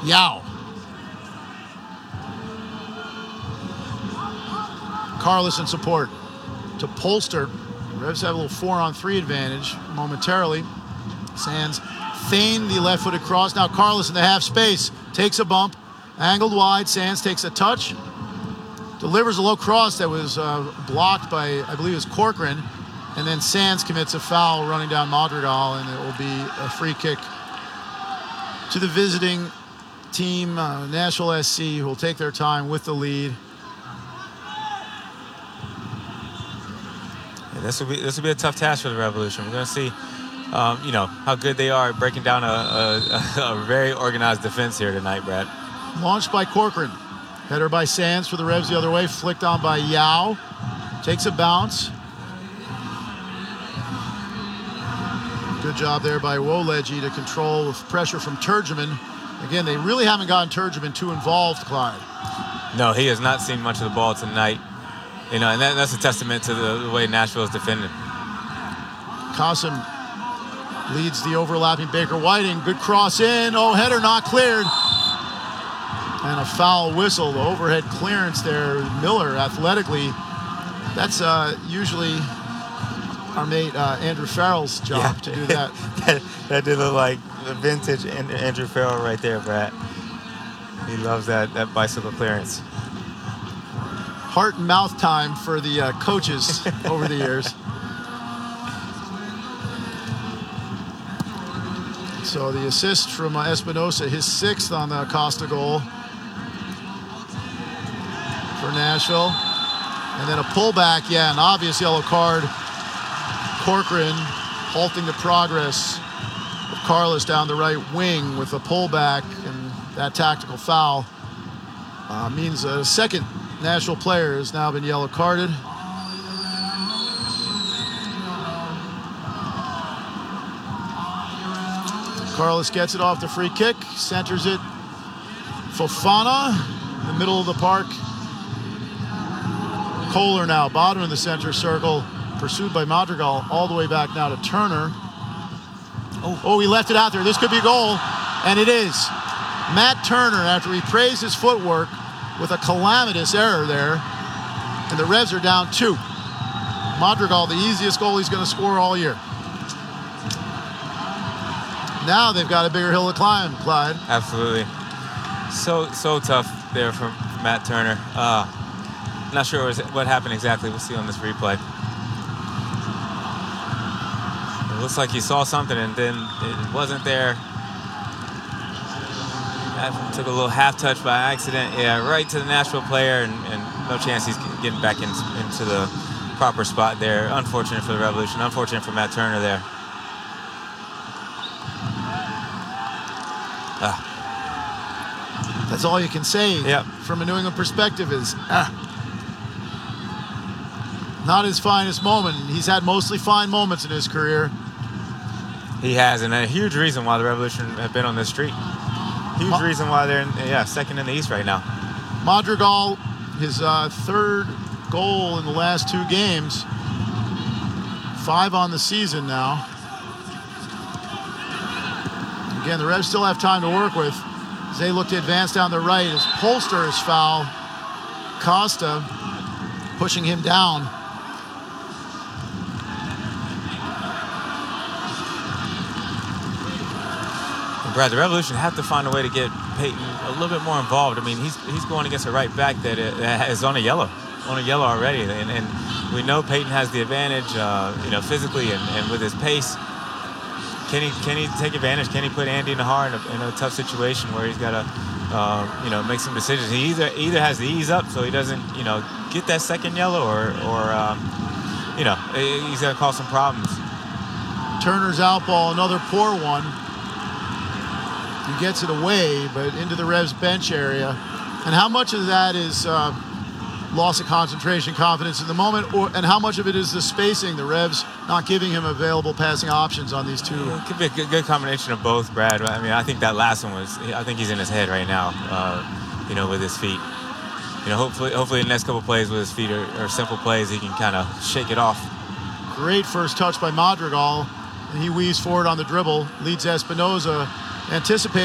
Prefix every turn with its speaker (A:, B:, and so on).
A: Yao. Carlos in support to Polster. Revs have a little 4-on-3 advantage momentarily. Sands feign the left-footed cross. Now Carlos in the half space takes a bump, angled wide. Sands takes a touch, delivers a low cross that was blocked by, I believe it was Corcoran, and then Sands commits a foul running down Madrigal, and it will be a free kick to the visiting team, Nashville SC, who will take their time with the lead.
B: This will be a tough task for the Revolution. We're going to see, you know, how good they are breaking down a very organized defense here tonight, Brad.
A: Launched by Corcoran. Header by Sands for the Revs the other way. Flicked on by Yao. Takes a bounce. Good job there by Woleji to control with pressure from Turgeman. Again, they really haven't gotten Turgeman too involved, Clyde.
B: No, he has not seen much of the ball tonight. You know, and that's a testament to the way Nashville is defending.
A: Qasim leads the overlapping Baker Whiting. Good cross in. Oh, header not cleared. And a foul whistle. The overhead clearance there. Miller athletically. That's usually our mate Andrew Farrell's job to do that.
B: That did look like the vintage Andrew Farrell right there, Brad. He loves that bicycle clearance.
A: Heart and mouth time for the coaches over the years. So the assist from Espinosa, his 6th on the Costa goal for Nashville. And then a pullback, yeah, an obvious yellow card. Corcoran halting the progress of Carlos down the right wing with a pullback, and that tactical foul means a second Nashville player has now been yellow carded. Carlos gets it off the free kick, centers it. Fofana in the middle of the park. Kohler now, bottom of the center circle, pursued by Madrigal, all the way back now to Turner. Oh, he left it out there. This could be a goal, and it is. Matt Turner, after he praised his footwork, with a calamitous error there, and the Revs are down 2. Madrigal, the easiest goal he's going to score all year. Now they've got a bigger hill to climb, Clyde.
B: Absolutely. So tough there from Matt Turner. Not sure what happened exactly. We'll see on this replay. It looks like he saw something and then it wasn't there. Took a little half touch by accident, yeah, right to the Nashville player, and no chance he's getting back into the proper spot there. Unfortunate for the Revolution, unfortunate for Matt Turner there.
A: That's all you can say from a New England perspective is not his finest moment. He's had mostly fine moments in his career.
B: He has, and a huge reason why the Revolution have been on this streak. Huge reason why they're second in the East right now.
A: Madrigal, his 3rd goal in the last 2 games. 5 on the season now. Again, the Revs still have time to work with as they look to advance down the right as Polster is foul. Costa pushing him down.
B: Brad, the Revolution have to find a way to get Peyton a little bit more involved. I mean, he's going against a right back that is on a yellow already, and we know Peyton has the advantage, you know, physically and with his pace. Can he take advantage? Can he put Andy Nahar in a tough situation where he's got to, you know, make some decisions? He either has to ease up so he doesn't, you know, get that second yellow, or you know, he's going to cause some problems.
A: Turner's out ball, another poor one. He gets it away, but into the Revs bench area. And how much of that is loss of concentration, confidence in the moment, and how much of it is the spacing, the Revs not giving him available passing options on these 2?
B: It could be a good combination of both, Brad. I mean, I think that last one was, I think he's in his head right now, you know, with his feet. You know, hopefully the next couple plays with his feet are simple plays, he can kind of shake it off.
A: Great first touch by Madrigal, and he weaves forward on the dribble, leads Espinosa, anticipating